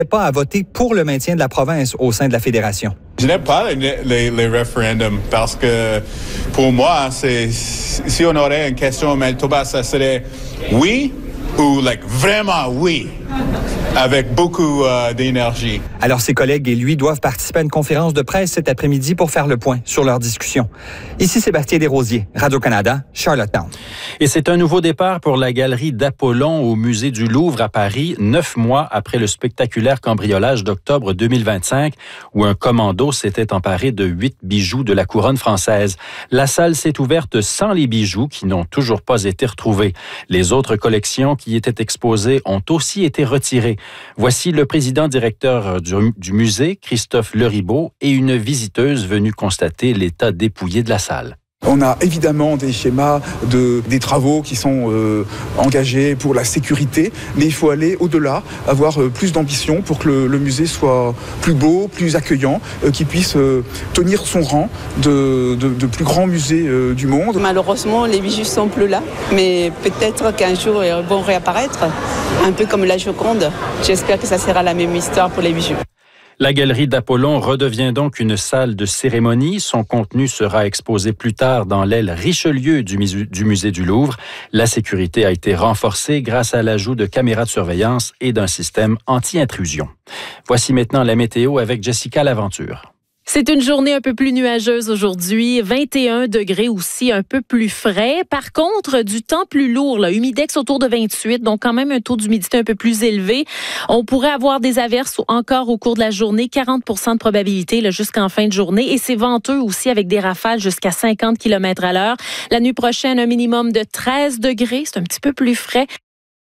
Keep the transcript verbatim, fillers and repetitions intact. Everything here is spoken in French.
pas à voter pour le maintien de la province au sein de la fédération. Je n'aime pas les, les, les référendums parce que pour moi, c'est, si on aurait une question au Manitoba, ça serait oui ou like, vraiment oui, avec beaucoup euh, d'énergie. Alors, ses collègues et lui doivent participer à une conférence de presse cet après-midi pour faire le point sur leur discussion. Ici Sébastien Desrosiers, Radio-Canada, Charlottetown. Et c'est un nouveau départ pour la galerie d'Apollon au musée du Louvre à Paris, neuf mois après le spectaculaire cambriolage d'octobre deux mille vingt-cinq, où un commando s'était emparé de huit bijoux de la couronne française. La salle s'est ouverte sans les bijoux qui n'ont toujours pas été retrouvés. Les autres collections qui étaient exposées ont aussi été retirées. Voici le président directeur du, du musée, Christophe Leribaud, et une visiteuse venue constater l'état dépouillé de la salle. On a évidemment des schémas de, des travaux qui sont euh, engagés pour la sécurité, mais il faut aller au-delà, avoir euh, plus d'ambition pour que le, le musée soit plus beau, plus accueillant, euh, qu'il puisse euh, tenir son rang de, de, de plus grands musées euh, du monde. Malheureusement, les bijoux sont plus là, mais peut-être qu'un jour ils vont réapparaître, un peu comme la Joconde. J'espère que ça sera la même histoire pour les bijoux. La galerie d'Apollon redevient donc une salle de cérémonie. Son contenu sera exposé plus tard dans l'aile Richelieu du musée, du musée du Louvre. La sécurité a été renforcée grâce à l'ajout de caméras de surveillance et d'un système anti-intrusion. Voici maintenant la météo avec Jessica Laventure. C'est une journée un peu plus nuageuse aujourd'hui, vingt et un degrés aussi, un peu plus frais. Par contre, du temps plus lourd, là, humidex autour de vingt-huit, donc quand même un taux d'humidité un peu plus élevé. On pourrait avoir des averses encore au cours de la journée, quarante pour cent de probabilité là, jusqu'en fin de journée. Et c'est venteux aussi avec des rafales jusqu'à cinquante kilomètres à l'heure. La nuit prochaine, un minimum de treize degrés, c'est un petit peu plus frais.